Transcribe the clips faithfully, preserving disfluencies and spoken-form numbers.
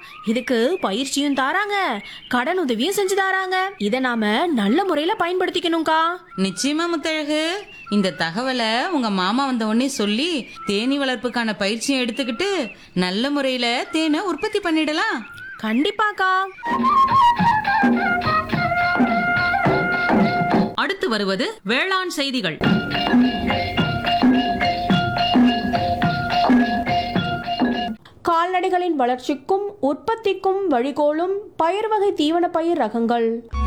இதுக்கு பயிற்சியும் தாராங்க, கடன் உதவியும் செஞ்சு தாராங்க. இதை நாம நல்ல முறையில பயன்படுத்திக்கணும்க்கா. நிச்சயமா முத்தழகு, இந்த தகவலை உங்க மாமா வந்த உடனே சொல்லி தேனீ வளர்ப்புக்கான பயிற்சியும் எடுத்துக்கிட்டு நல்ல முறையில தேனை உற்பத்தி பண்ணிடலாம். கண்டிப்பாக்கா. அடுத்து வருவது வேளாண் செய்திகள். கால்நடைகளின் வளர்ச்சிக்கும் உற்பத்திக்கும் வழிகோலும் பயிர் வகை தீவன பயிர் ரகங்கள்.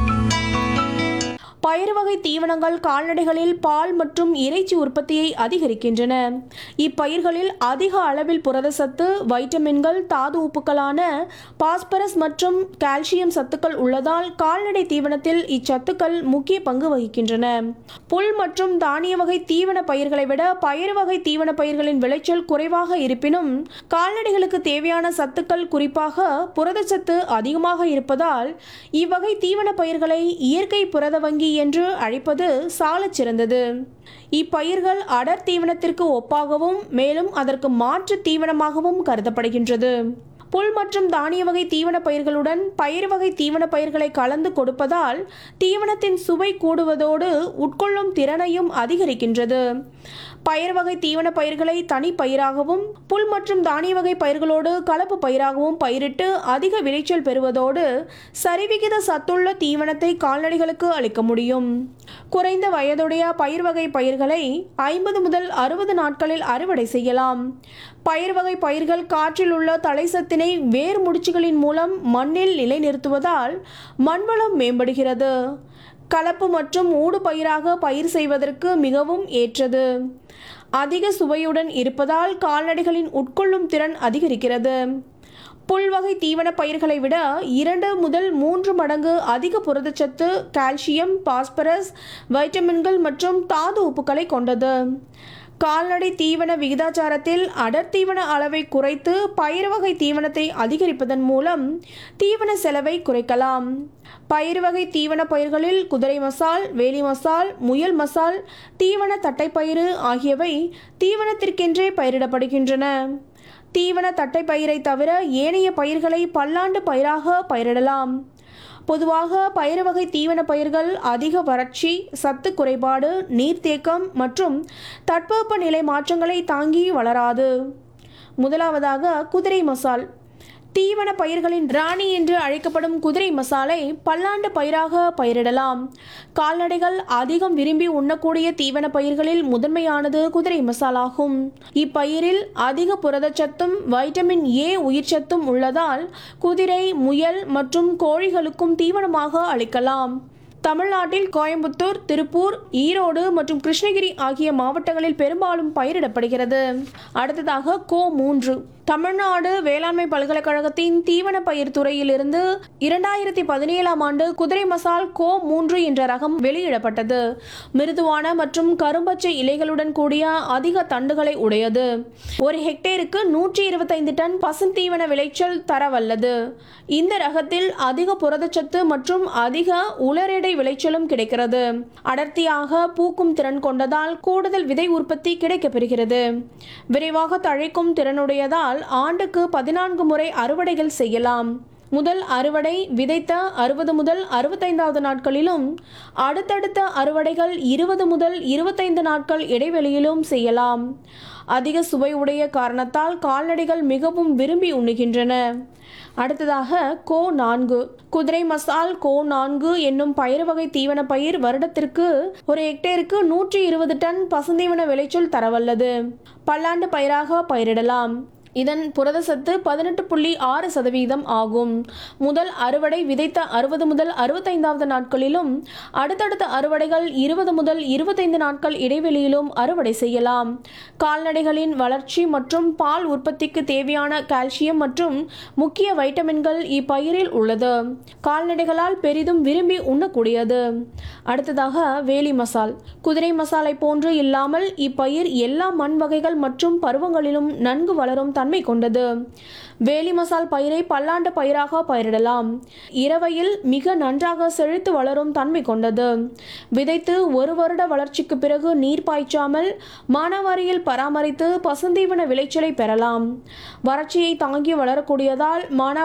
பயிர் வகை தீவனங்கள் கால்நடைகளில் பால் மற்றும் இறைச்சி உற்பத்தியை அதிகரிக்கின்றன. இப்பயிர்களில் அதிக அளவில் புரதச்சத்து, வைட்டமின்கள், தாது உப்புக்களான பாஸ்பரஸ் மற்றும் கால்சியம் சத்துக்கள் உள்ளதால் கால்நடை தீவனத்தில் இச்சத்துக்கள் முக்கிய பங்கு வகிக்கின்றன. புல் மற்றும் தானிய வகை தீவன பயிர்களை விட பயிர் வகை தீவன பயிர்களின் விளைச்சல் குறைவாக இருப்பினும் கால்நடைகளுக்கு தேவையான சத்துக்கள், குறிப்பாக புரதச்சத்து அதிகமாக இருப்பதால் இவ்வகை தீவன பயிர்களை இயற்கை புரத வங்கி என்று அழைப்பது சாலச் சிறந்தது. இப்பயிர்கள் அடர் தீவனத்திற்கு ஒப்பாகவும் மேலும் அதற்கு மாற்று தீவனமாகவும் கருதப்படுகின்றது. புல் மற்றும் தானிய வகை தீவன பயிர்களுடன் பயிர் வகை தீவன பயிர்களை கலந்து கொடுப்பதால் தீவனத்தின் சுவை கூடுவதோடு உட்கொள்ளும் திறனையும் அதிகரிக்கின்றது. பயிர் வகை தீவன பயிர்களை தனி பயிராகவும் புல் மற்றும் தானிய வகை பயிர்களோடு கலப்பு பயிராகவும் பயிரிட்டு அதிக விளைச்சல் பெறுவதோடு சரிவிகித சத்துள்ள தீவனத்தை கால்நடைகளுக்கு அளிக்க முடியும். குறைந்த வயதுடைய பயிர் வகை பயிர்களை ஐம்பது முதல் அறுபது நாட்களில் அறுவடை செய்யலாம். பயிர் வகை பயிர்கள் காற்றில் உள்ள தழைச்சத்தினை வேர் முடிச்சுகளின் மூலம் மண்ணில் நிலைநிறுத்துவதால் மண்வளம் மேம்படுகிறது. கலப்பு மற்றும் ஊடு பயிராக பயிர் செய்வதற்கு மிகவும் ஏற்றது. அதிக சுவையுடன் இருப்பதால் கால்நடைகளின் உட்கொள்ளும் திறன் அதிகரிக்கிறது. புல்வகை தீவன பயிர்களை விட இரண்டு முதல் மூன்று மடங்கு அதிக புரதச்சத்து, கால்சியம், பாஸ்பரஸ், வைட்டமின்கள் மற்றும் தாது உப்புக்களை கொண்டது. கால்நடை தீவன விகிதாச்சாரத்தில் அடர் தீவன அளவை குறைத்து பயிர் வகை தீவனத்தை அதிகரிப்பதன் மூலம் தீவன செலவை குறைக்கலாம். பயிர் வகை தீவன பயிர்களில் குதிரை மசால், வேலி மசால், முயல் மசால், தீவன தட்டைப்பயிறு ஆகியவை தீவனத்திற்கென்றே பயிரிடப்படுகின்றன. தீவன தட்டைப்பயிரை தவிர ஏனைய பயிர்களை பல்லாண்டு பயிராக பயிரிடலாம். பொதுவாக பயிர் வகை தீவன பயிர்கள் அதிக வறட்சி, சத்து குறைபாடு, நீர்த்தேக்கம் மற்றும் தட்பவெப்ப நிலை மாற்றங்களை தாங்கி வளராது. முதலாவதாக குதிரை மசால். தீவன பயிர்களின் ராணி என்று அழைக்கப்படும் குதிரை மசாலை பல்லாண்டு பயிராக பயிரிடலாம். கால்நடைகள் அதிகம் விரும்பி உண்ணக்கூடிய தீவன பயிர்களில் முதன்மையானது குதிரை மசாலாகும். இப்பயிரில் அதிக புரதச்சத்தும் வைட்டமின் ஏ உயிர்ச்சத்தும் உள்ளதால் குதிரை, முயல் மற்றும் கோழிகளுக்கும் தீவனமாக அளிக்கலாம். தமிழ்நாட்டில் கோயம்புத்தூர், திருப்பூர், ஈரோடு மற்றும் கிருஷ்ணகிரி ஆகிய மாவட்டங்களில் பெரும்பாலும் பயிரிடப்படுகிறது. அடுத்ததாக கோ மூன்று. தமிழ்நாடு வேளாண்மை பல்கலைக்கழகத்தின் தீவன பயிர் துறையிலிருந்து இரண்டாயிரத்தி பதினேழாம் ஆண்டு குதிரை மசால் கோ மூன்று என்ற ரகம் வெளியிடப்பட்டது. மிருதுவான மற்றும் கரும்பச்சை இலைகளுடன் கூடிய அதிக தண்டுகளை உடையது. ஒரு ஹெக்டேருக்கு நூற்றி இருபத்தைந்து டன் பசுந்தீவன விளைச்சல் தரவல்லது. இந்த ரகத்தில் அதிக புரதச்சத்து மற்றும் அதிக உலரெடை விளைச்சலும் கிடைக்கிறது. அடர்த்தியாக பூக்கும் திறன் கொண்டதால் கூடுதல் விதை உற்பத்தி கிடைக்கப்பெறுகிறது. விரைவாக தழைக்கும் திறனுடையதால் ஆண்டுக்கு பதினான்கு முறை அறுவடைகள் செய்யலாம். முதல் அறுவடை விதைத்த அறுபது முதல் அறுபத்தைந்தாவது நாட்களிலும் அடுத்தடுத்த அறுவடைகள் இருபது முதல் இருபத்தைந்து நாட்கள் இடைவெளியிலும் செய்யலாம். அதிக சுவை உடைய காரணத்தால் கால்நடைகள் மிகவும் விரும்பி உண்ணுகின்றன. அடுத்ததாக கோ நான்கு. குதிரை மசால் கோ நான்கு என்னும் பயிர் வகை தீவன பயிர் வருடத்திற்கு ஒரு ஹெக்டேருக்கு நூற்றி இருபது டன் பசுந்தீவன விளைச்சல் தரவல்லது. பல்லாண்டு பயிராக பயிரிடலாம். இதன் புரதச்சத்து பதினெட்டு புள்ளி ஆறு சதவீதம் ஆகும். முதல் அறுவடை விதைத்த அறுபது முதல் அறுபத்தைந்தாவது நாட்களிலும் அடுத்தடுத்த அறுவடைகள் இருபது முதல் இருபத்தைந்து நாட்கள் இடைவெளியிலும் அறுவடை செய்யலாம். கால்நடைகளின் வளர்ச்சி மற்றும் பால் உற்பத்திக்கு தேவையான கால்சியம் மற்றும் முக்கிய வைட்டமின்கள் இப்பயிரில் உள்ளது. கால்நடைகளால் பெரிதும் விரும்பி உண்ணக்கூடியது. அடுத்ததாக வேலி மசால். குதிரை மசாலை போன்று இல்லாமல் இப்பயிர் எல்லா மண் வகைகள் மற்றும் பருவங்களிலும் நன்கு வளரும் தன்மை கொண்டது. வேலி மசால் பயிரை பல்லாண்டு பயிராக பயிரிடலாம். இரவையில் மிக நன்றாக செழித்து வளரும் தன்மை கொண்டது. விதைத்து ஒரு வருட வளர்ச்சிக்கு பிறகு நீர் பாய்ச்சாமல் மானாவாரியில் பராமரித்து பசுந்தீவன விளைச்சலை பெறலாம். வறட்சியை தாங்கி வளரக்கூடியதால் மானா